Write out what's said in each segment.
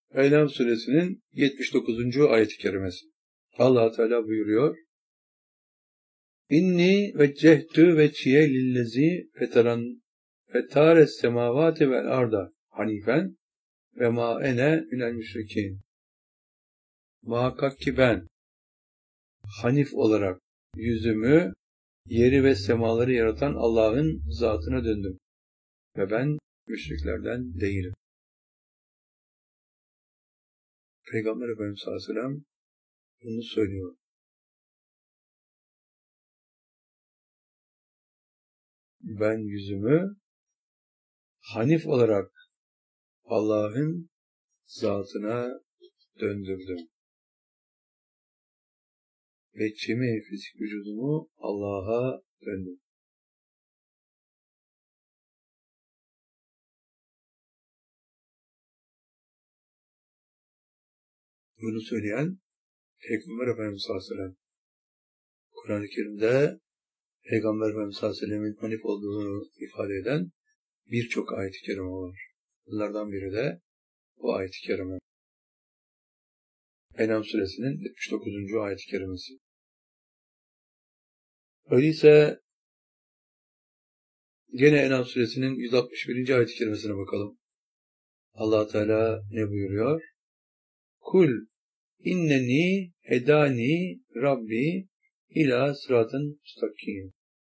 En'am suresinin 79. ayet-i kerimesi. Allah Teala buyuruyor: İnni veccehtu veciye lillezi fetares semavati vel arda hanifen ve ma ene minel müşrikin. Muhakkak ki ben hanif olarak yüzümü yeri ve semaları yaratan Allah'ın zatına döndüm ve ben müşriklerden değilim. Peygamber Efendimiz sallallahu aleyhi ve sellem bunu söylüyor. Ben yüzümü hanif olarak Allah'ın zatına döndürdüm. Ve cemi fizik vücudumu Allah'a döndüm. Bunu söyleyen Peygamber Efendimiz sallallahu aleyhi ve sellem. Kur'an-ı Kerim'de Peygamber Efendimiz sallallahu aleyhi ve sellem'in hanif olduğunu ifade eden birçok ayet-i kerime var. Bunlardan biri de bu ayet-i kerime. En'am suresinin 79. ayet-i kerimesi. Öyleyse gene En'am suresinin 161. ayet-i kerimesine bakalım. Allah Teala ne buyuruyor? Kul inneni hedani Rabbi ila sıratın müstakim.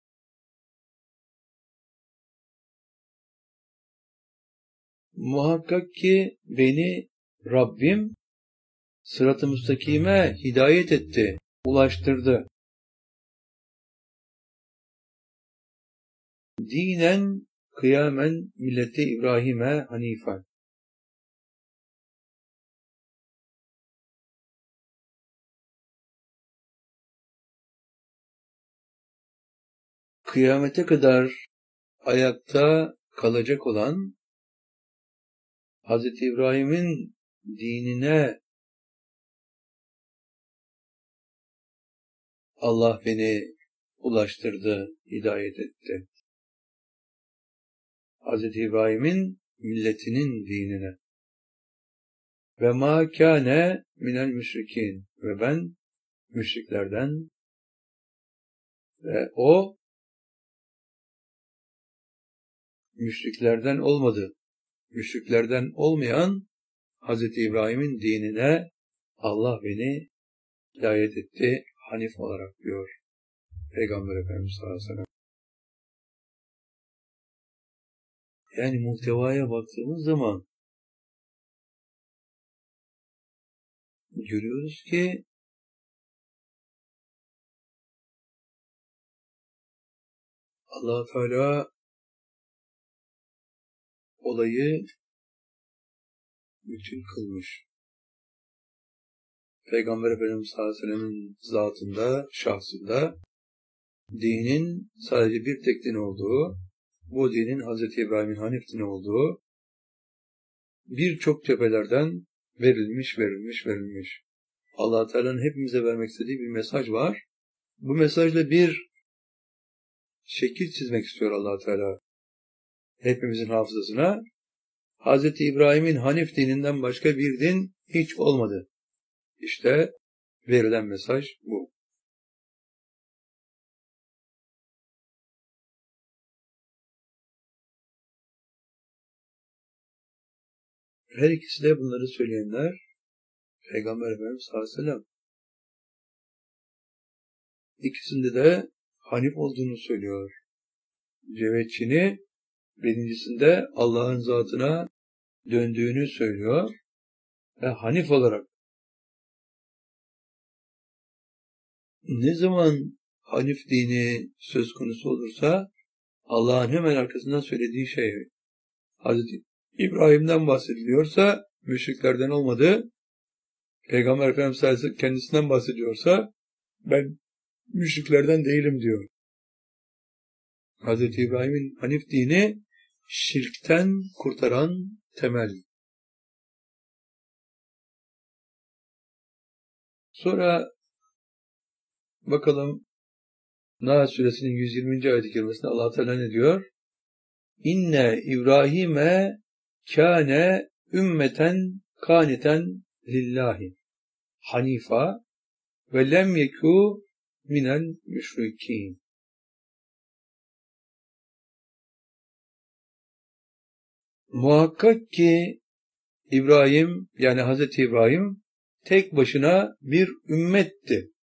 Muhakkak ki beni Rabbim sırat-ı müstakime hidayet etti, ulaştırdı. Dinen kıyamen milleti İbrahim'e hanifen. Kıyamete kadar ayakta kalacak olan Hz. İbrahim'in dinine Allah beni ulaştırdı, hidayet etti. Hz. İbrahim'in milletinin dinine. Ve ma kâne minel müşrikin. Ve ben müşriklerden ve o müşriklerden olmadı. Müşriklerden olmayan Hz. İbrahim'in dinine Allah beni hidayet etti, hanif olarak diyor Peygamber Efendimiz sallallahu aleyhi ve sellem. Yani muhtevaya baktığımız zaman görüyoruz ki Allah Teala olayı bütün kılmış. Peygamber Efendimiz sallallahu aleyhi ve sellem'in zatında, şahsında dinin sadece bir tek din olduğu, bu dinin Hz. İbrahim'in hanif dini olduğu birçok cephelerden verilmiş. Allah Teala'nın hepimize vermek istediği bir mesaj var. Bu mesajla bir şekil çizmek istiyor Allah Teala hepimizin hafızasına. Hz. İbrahim'in hanif dininden başka bir din hiç olmadı. İşte verilen mesaj bu. Her ikisi de bunları söyleyenler Peygamber Efendimiz sallallahu aleyhi ve sellem. İkisinde de hanif olduğunu söylüyor. Cevhetçini birincisinde Allah'ın zatına döndüğünü söylüyor ve hanif olarak. Ne zaman hanif dini söz konusu olursa Allah'ın hemen arkasından söylediği şey Hazreti İbrahim'den bahsediliyorsa müşriklerden olmadı. Peygamber Efendimiz kendisinden bahsediyorsa ben müşriklerden değilim diyor. Hazreti İbrahim'in hanif dini şirkten kurtaran temel. Sonra bakalım Nahl suresinin 120. ayet-i kerimesinde Allah Teala ne diyor? İnne İbrahim'e kâne ümmeten Kaniten lillahi hanifa ve lem yeku minel müşrikin. Muhakkak ki İbrahim, yani Hazreti İbrahim tek başına bir ümmetti.